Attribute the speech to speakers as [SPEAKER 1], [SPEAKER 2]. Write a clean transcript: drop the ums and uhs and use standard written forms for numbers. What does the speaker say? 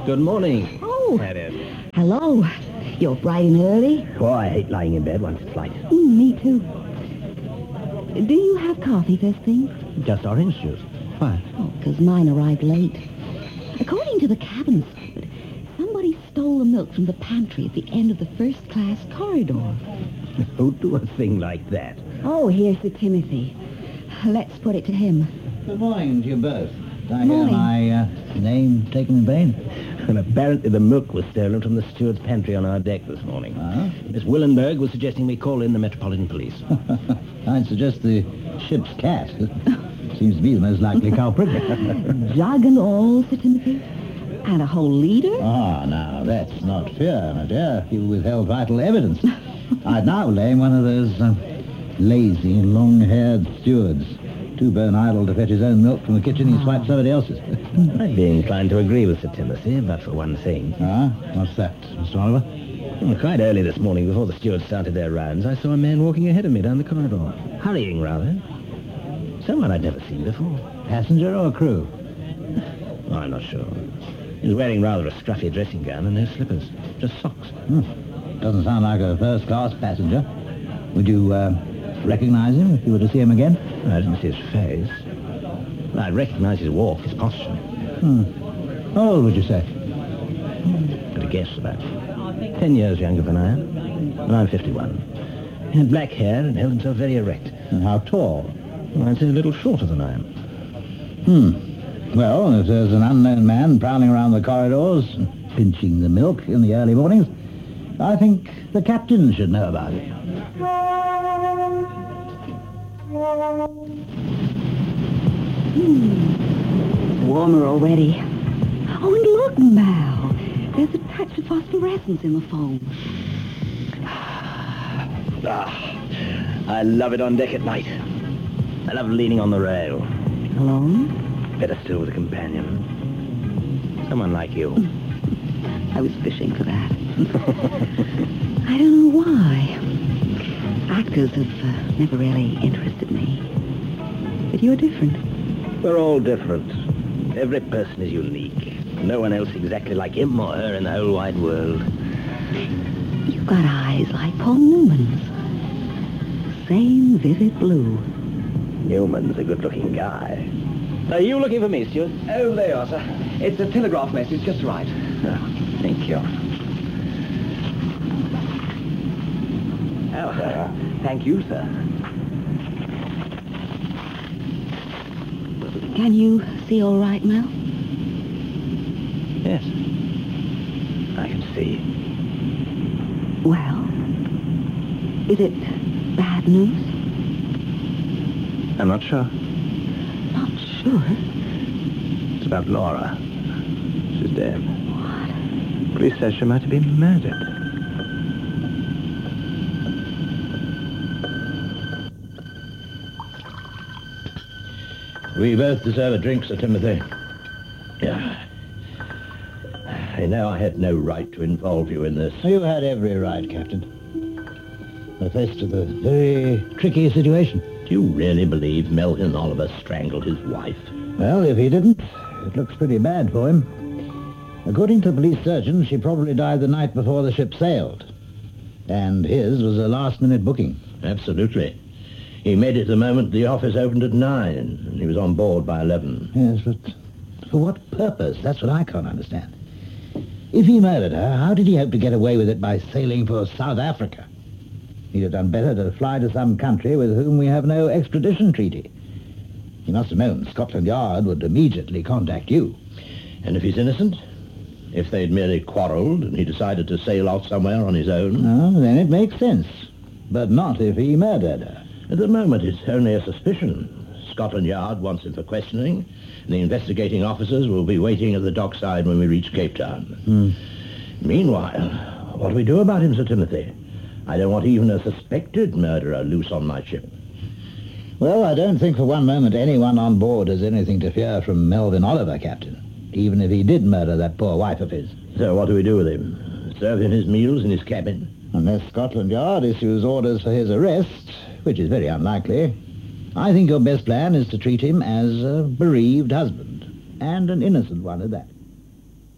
[SPEAKER 1] Good morning.
[SPEAKER 2] Oh,
[SPEAKER 1] Harriet.
[SPEAKER 2] hello. You're bright and early.
[SPEAKER 1] Oh, I hate lying in bed once it's light.
[SPEAKER 2] Me too. Do you have coffee first thing?
[SPEAKER 1] Just orange juice. Why?
[SPEAKER 2] Oh, because mine arrived late. According to the cabin steward, somebody stole the milk from the pantry at the end of the first-class corridor.
[SPEAKER 1] Who'd do a thing like that?
[SPEAKER 2] Oh, here's Sir Timothy. Let's put it to him.
[SPEAKER 3] Good morning to you both. Did I hear
[SPEAKER 2] Morning.
[SPEAKER 3] my name taken in vain?
[SPEAKER 1] And apparently the milk was stolen from the steward's pantry on our deck this morning.
[SPEAKER 3] Huh?
[SPEAKER 1] Miss Willenberg was suggesting we call in the Metropolitan Police.
[SPEAKER 3] I'd suggest the ship's cat. Seems to be the most likely culprit.
[SPEAKER 2] Jug and all, Sir Timothy? And a whole leader?
[SPEAKER 3] Ah, now, that's not fair, my dear. You withheld vital evidence. I'd now blame one of those lazy, long-haired stewards. Too bone-idle to fetch his own milk from the kitchen, he swiped somebody else's.
[SPEAKER 1] I'd be inclined to agree with Sir Timothy, but for one thing.
[SPEAKER 3] Ah, what's that, Mr. Oliver?
[SPEAKER 1] Well, quite early this morning, before the stewards started their rounds, I saw a man walking ahead of me down the corridor. Hurrying, rather. Someone I'd never seen before.
[SPEAKER 3] Passenger or crew?
[SPEAKER 1] Oh, I'm not sure. He was wearing rather a scruffy dressing gown and no slippers. Just socks.
[SPEAKER 3] Doesn't sound like a first-class passenger. Would you recognize him if you were to see him again?
[SPEAKER 1] I didn't see his face. I'd recognize his walk, his posture.
[SPEAKER 3] How old would you say?
[SPEAKER 1] At a guess, about 10 years younger than I am. And I'm 51. He had black hair and held himself very erect.
[SPEAKER 3] And how tall?
[SPEAKER 1] Well, I'd say a little shorter than I am.
[SPEAKER 3] Well, if there's an unknown man prowling around the corridors, pinching the milk in the early mornings, I think the captain should know about it.
[SPEAKER 2] Warmer already. Oh, and look, Mal. There's a touch of phosphorescence in the foam.
[SPEAKER 1] I love it on deck at night. I love leaning on the rail.
[SPEAKER 2] Alone?
[SPEAKER 1] Better still with a companion. Someone like you.
[SPEAKER 2] I was fishing for that. I don't know why. Actors have never really interested me. But you're different.
[SPEAKER 1] We're all different. Every person is unique. No one else exactly like him or her in the whole wide world.
[SPEAKER 2] You've got eyes like Paul Newman's. Same vivid blue.
[SPEAKER 1] Newman's a good-looking guy. Are you looking for me, Stuart?
[SPEAKER 4] Oh, there you are, sir. It's a telegraph message just arrived.
[SPEAKER 1] Oh, thank you. Oh, thank you, sir.
[SPEAKER 2] Can you see all right, Mel?
[SPEAKER 1] Yes. I can see.
[SPEAKER 2] Well, is it bad news?
[SPEAKER 1] I'm not sure.
[SPEAKER 2] Not sure.
[SPEAKER 1] It's about Laura. She's dead.
[SPEAKER 2] What?
[SPEAKER 1] Police says she might have been murdered.
[SPEAKER 3] We both deserve a drink, Sir Timothy.
[SPEAKER 1] Yeah. I know I had no right to involve you in this.
[SPEAKER 3] You had every right, Captain. We're faced with a very tricky situation.
[SPEAKER 1] Do you really believe Melvin Oliver strangled his wife?
[SPEAKER 3] Well, if he didn't, it looks pretty bad for him. According to the police surgeon, she probably died the night before the ship sailed. And his was a last-minute booking.
[SPEAKER 1] Absolutely. He made it the moment the office opened at 9, and he was on board by 11.
[SPEAKER 3] Yes, but for what purpose? That's what I can't understand. If he murdered her, how did he hope to get away with it by sailing for South Africa? He'd have done better to fly to some country with whom we have no extradition treaty. He must have known Scotland Yard would immediately contact you.
[SPEAKER 1] And if he's innocent? If they'd merely quarreled and he decided to sail off somewhere on his own?
[SPEAKER 3] Oh, then it makes sense. But not if he murdered her.
[SPEAKER 1] At the moment, it's only a suspicion. Scotland Yard wants him for questioning, and the investigating officers will be waiting at the dockside when we reach Cape Town. Meanwhile, what do we do about him, Sir Timothy? I don't want even a suspected murderer loose on my ship.
[SPEAKER 3] Well, I don't think for one moment anyone on board has anything to fear from Melvin Oliver, Captain, even if he did murder that poor wife of his.
[SPEAKER 1] So what do we do with him? Serve him his meals in his cabin?
[SPEAKER 3] Unless Scotland Yard issues orders for his arrest, which is very unlikely, I think your best plan is to treat him as a bereaved husband, and an innocent one at that.